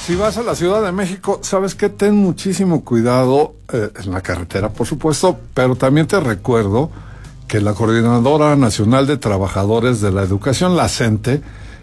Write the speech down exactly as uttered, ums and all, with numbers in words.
Si vas a la Ciudad de México, ¿sabes qué? Ten muchísimo cuidado eh, en la carretera, por supuesto, pero también te recuerdo que la Coordinadora Nacional de Trabajadores de la Educación, la CENTE,